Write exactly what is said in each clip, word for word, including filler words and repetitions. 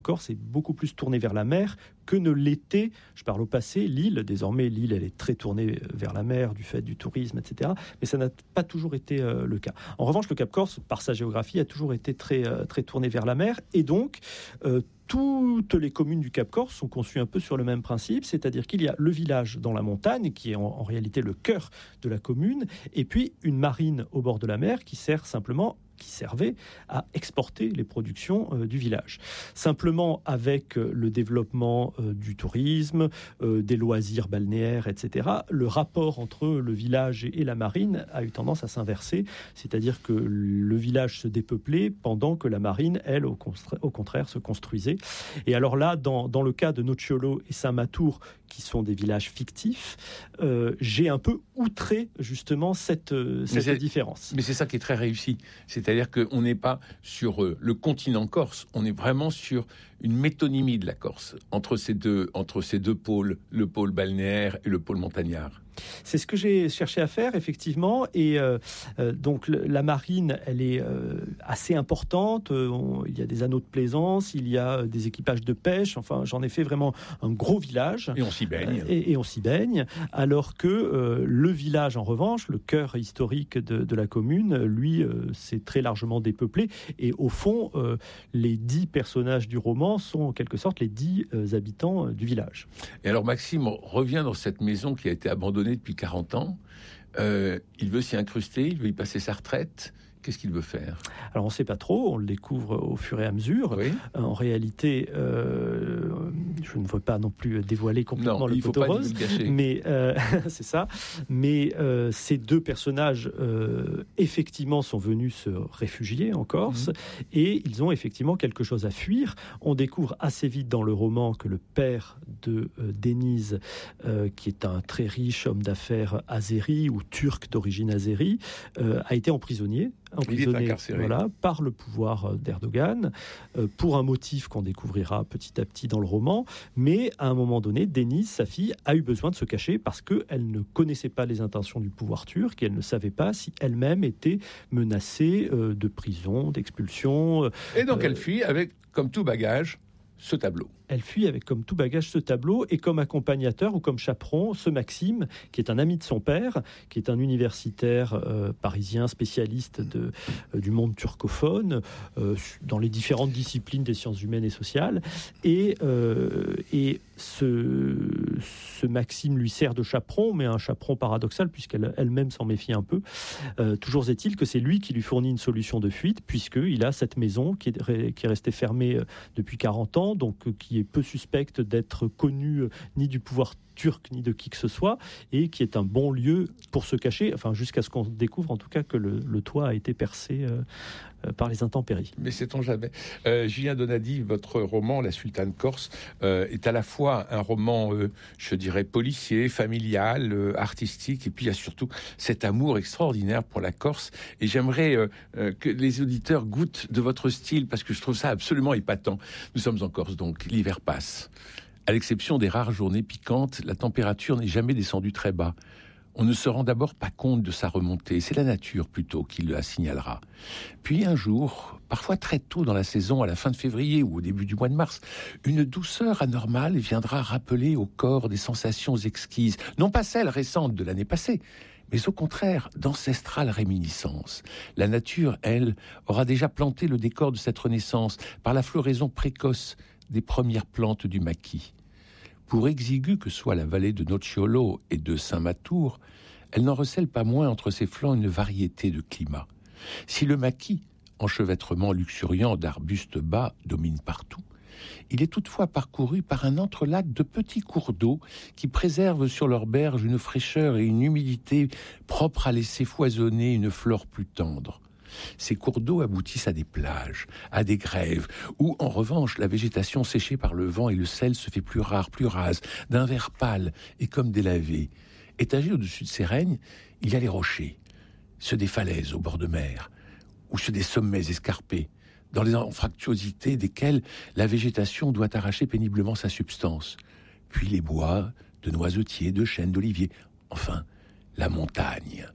Corse est beaucoup plus tournée vers la mer que ne l'était, je parle au passé, l'île. Désormais, l'île, elle est très tournée vers la mer du fait du tourisme, et cetera. Mais ça n'a pas toujours été euh, le cas. En revanche, le Cap Corse, par sa géographie, a toujours été très, euh, très tourné vers la mer. Et donc, euh, toutes les communes du Cap Corse sont conçues un peu sur le même principe, c'est-à-dire qu'il y a le village dans la montagne, qui est en, en réalité le cœur de la commune, et puis une marine au bord de la mer qui sert simplement qui servait à exporter les productions euh, du village. Simplement, avec euh, le développement euh, du tourisme, euh, des loisirs balnéaires, et cetera, le rapport entre le village et, et la marine a eu tendance à s'inverser, c'est-à-dire que le village se dépeuplait pendant que la marine, elle, au, constra- au contraire, se construisait. Et alors là, dans, dans le cas de Nocciolo et Saint-Matour, qui sont des villages fictifs, euh, j'ai un peu outré justement cette, cette mais différence. Mais c'est ça qui est très réussi. C'est-à-dire qu'on n'est pas sur euh, le continent corse, on est vraiment sur une métonymie de la Corse, entre ces deux, entre ces deux pôles, le pôle balnéaire et le pôle montagnard. C'est ce que j'ai cherché à faire, effectivement. Et euh, euh, donc, le, la marine, elle est euh, assez importante. Euh, on, il y a des anneaux de plaisance, il y a des équipages de pêche. Enfin, j'en ai fait vraiment un gros village. Et on s'y baigne. Euh, et, et on s'y baigne. Alors que euh, le village, en revanche, le cœur historique de, de la commune, lui, euh, c'est très largement dépeuplé. Et au fond, euh, les dix personnages du roman sont en quelque sorte les dix euh, habitants euh, du village. Et alors, Maxime revient dans cette maison qui a été abandonnée depuis quarante ans. Euh, il veut s'y incruster, il veut y passer sa retraite. Qu'est-ce qu'il veut faire ? Alors on ne sait pas trop, on le découvre au fur et à mesure. Oui. En réalité, euh, je ne veux pas non plus dévoiler complètement non, le il faut pot pas rose, mais euh, c'est ça. Mais euh, ces deux personnages, euh, effectivement, sont venus se réfugier en Corse, mmh. et ils ont effectivement quelque chose à fuir. On découvre assez vite dans le roman que le père de euh, Denise, euh, qui est un très riche homme d'affaires azéri ou turc d'origine azéri, euh, a été emprisonné. emprisonné voilà, par le pouvoir d'Erdogan, euh, pour un motif qu'on découvrira petit à petit dans le roman. Mais à un moment donné, Denise, sa fille, a eu besoin de se cacher parce qu'elle ne connaissait pas les intentions du pouvoir turc et elle ne savait pas si elle-même était menacée euh, de prison, d'expulsion. Euh, et donc elle fuit avec, comme tout bagage, ce tableau. Elle fuit avec comme tout bagage ce tableau et comme accompagnateur ou comme chaperon ce Maxime, qui est un ami de son père, qui est un universitaire euh, parisien spécialiste de, euh, du monde turcophone euh, dans les différentes disciplines des sciences humaines et sociales. Et, euh, et ce, ce Maxime lui sert de chaperon, mais un chaperon paradoxal puisqu'elle elle-même s'en méfie un peu. Euh, toujours est-il que c'est lui qui lui fournit une solution de fuite puisqu'il a cette maison qui est, qui est restée fermée depuis quarante ans, donc qui est peu suspecte d'être connue ni du pouvoir turc ni de qui que ce soit, et qui est un bon lieu pour se cacher, enfin jusqu'à ce qu'on découvre en tout cas que le, le toit a été percé euh, euh, par les intempéries. Mais sait-on jamais. euh, Julien Donadi, votre roman La Sultane Corse euh, est à la fois un roman, euh, je dirais, policier, familial, euh, artistique, et puis il y a surtout cet amour extraordinaire pour la Corse, et j'aimerais euh, euh, que les auditeurs goûtent de votre style, parce que je trouve ça absolument épatant. Nous sommes en Corse, donc l'hiver passe. À l'exception des rares journées piquantes, la température n'est jamais descendue très bas. On ne se rend d'abord pas compte de sa remontée. C'est la nature plutôt qui la signalera. Puis un jour, parfois très tôt dans la saison, à la fin de février ou au début du mois de mars, une douceur anormale viendra rappeler au corps des sensations exquises, non pas celles récentes de l'année passée, mais au contraire d'ancestrales réminiscences. La nature, elle, aura déjà planté le décor de cette renaissance par la floraison précoce des premières plantes du maquis. Pour exiguë que soit la vallée de Nocciolo et de Saint-Matour, elle n'en recèle pas moins entre ses flancs une variété de climats. Si le maquis, enchevêtrement luxuriant d'arbustes bas, domine partout, il est toutefois parcouru par un entrelac de petits cours d'eau qui préservent sur leurs berges une fraîcheur et une humidité propres à laisser foisonner une flore plus tendre. Ces cours d'eau aboutissent à des plages, à des grèves, où, en revanche, la végétation séchée par le vent et le sel se fait plus rare, plus rase, d'un vert pâle et comme délavé. Étagés au-dessus de ces règnes, il y a les rochers, ceux des falaises au bord de mer, ou ceux des sommets escarpés, dans les anfractuosités desquels la végétation doit arracher péniblement sa substance. Puis les bois de noisetiers, de chênes, d'oliviers, enfin, la montagne,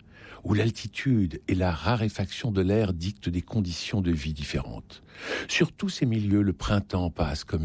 où l'altitude et la raréfaction de l'air dictent des conditions de vie différentes. Sur tous ces milieux, le printemps passe comme